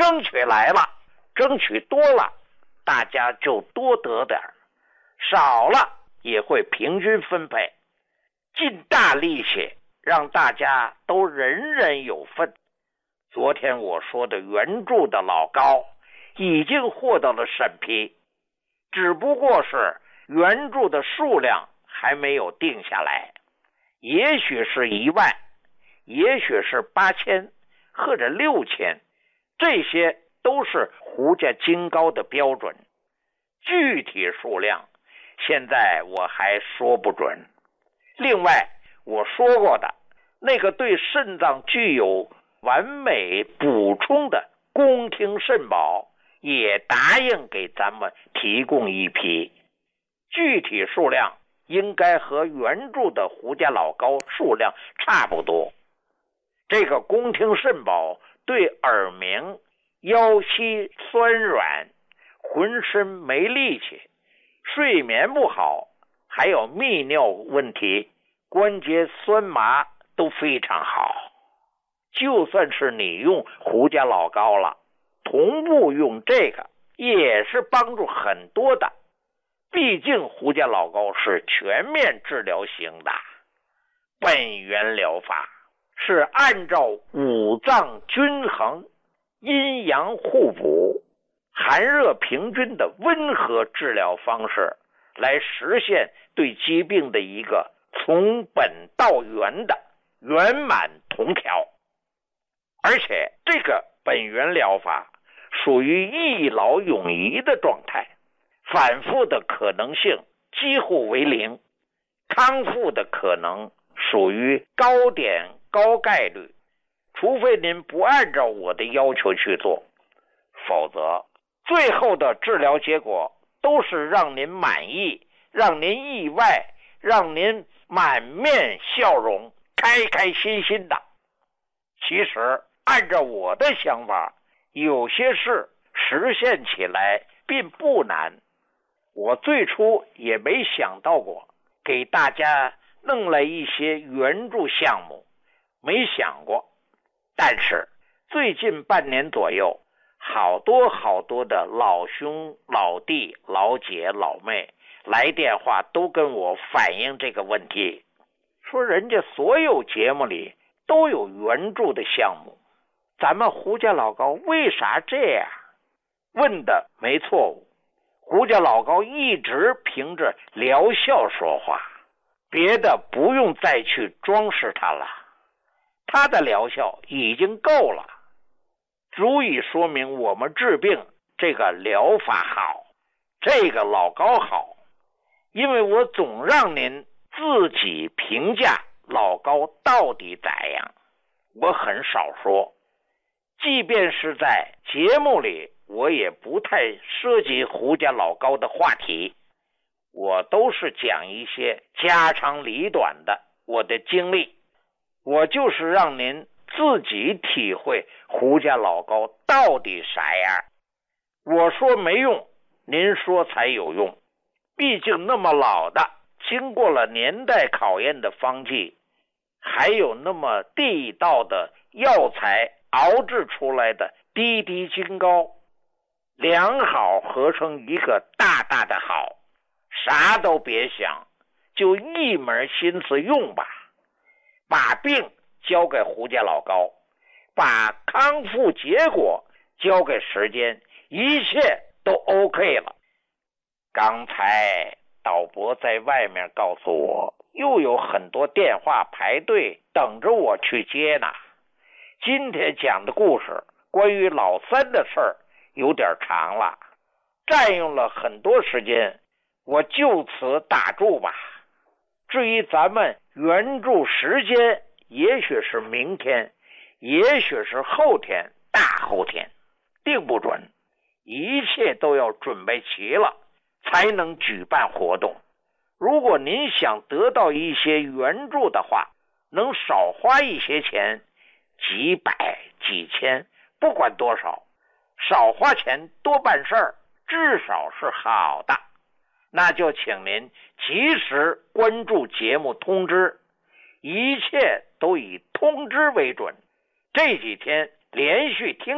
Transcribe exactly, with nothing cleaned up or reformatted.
争取来了，争取多了，大家就多得点，少了也会平均分配，尽大力气让大家都人人有份。昨天我说的援助的老高已经获得了审批，只不过是援助的数量还没有定下来，也许是一万，也许是八千或者六千，这些都是胡家金高的标准，具体数量现在我还说不准。另外我说过的那个对肾脏具有完美补充的宫廷肾宝也答应给咱们提供一批，具体数量应该和原著的胡家老高数量差不多。这个宫廷肾宝对耳鸣、腰膝酸软、浑身没力气、睡眠不好，还有泌尿问题、关节酸麻都非常好。就算是你用胡家老高了，同步用这个也是帮助很多的，毕竟胡家老高是全面治疗型的。本源疗法是按照五脏均衡、阴阳互补、寒热平均的温和治疗方式来实现对疾病的一个从本到源的圆满同调。而且这个本源疗法属于一劳永逸的状态，反复的可能性几乎为零，康复的可能属于高点高概率，除非您不按照我的要求去做，否则最后的治疗结果都是让您满意，让您意外，让您满面笑容，开开心心的。其实按照我的想法，有些事实现起来并不难。我最初也没想到过给大家弄来一些援助项目，没想过。但是最近半年左右，好多好多的老兄老弟老姐老妹来电话都跟我反映这个问题，说人家所有节目里都有援助的项目，咱们胡家老高为啥这样？问的没错误，胡家老高一直凭着疗效说话，别的不用再去装饰它了，他的疗效已经够了，足以说明我们治病这个疗法好，这个老高好。因为我总让您自己评价老高到底咋样，我很少说，即便是在节目里我也不太涉及胡家老高的话题，我都是讲一些家长里短的我的经历，我就是让您自己体会胡家老高到底啥样。我说没用，您说才有用，毕竟那么老的经过了年代考验的方剂，还有那么地道的药材熬制出来的滴滴金膏，良好合成一个大大的好，啥都别想，就一门心思用吧，把病交给胡家老高，把康复结果交给时间，一切都 OK 了。刚才导播在外面告诉我，又有很多电话排队等着我去接呢。今天讲的故事关于老三的事儿有点长了，占用了很多时间，我就此打住吧。至于咱们援助时间，也许是明天，也许是后天、大后天，定不准，一切都要准备齐了才能举办活动。如果您想得到一些援助的话，能少花一些钱，几百几千，不管多少，少花钱多办事儿，至少是好的。那就请您及时关注节目通知，一切都以通知为准。这几天连续听